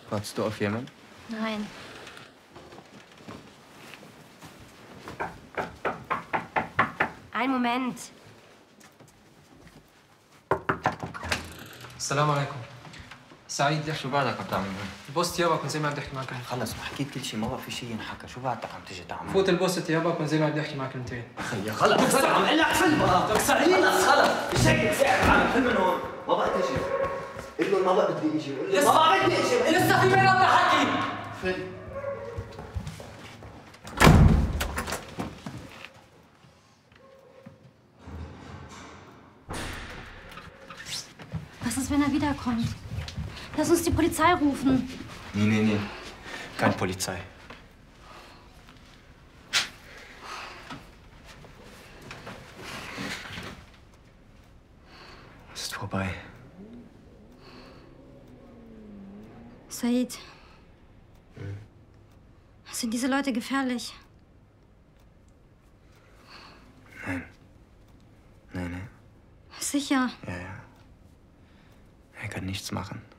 Wartest du auf jemanden? Nein. Einen Moment. السلام عليكم. سعيد يحكي. شو بعدك عم تعمل هون؟ البوست يابا كنت زي ما عم يحكي معك. خلص ما حكيت كل شيء، ما بقى في شيء ينحكى، شو بعدك عم تجي تعمل؟ فوت البوست يابا كنت زي ما عم يحكي معك كلمتين. خيي خلص عم اقول لك فل بقى، لك سعيد خلص، مش هيك ساعة عم فل من هون، ما بقى تجي. قول لهم ما بقى بدي اجي، ما بقى بدي اجي، لسه في بيناتنا حكي. فل. Was ist, wenn er wiederkommt? Lass uns die Polizei rufen. Nee. Keine Polizei. Es ist vorbei. Said. Sind diese Leute gefährlich? Nein. Sicher. Ja. Er kann nichts machen.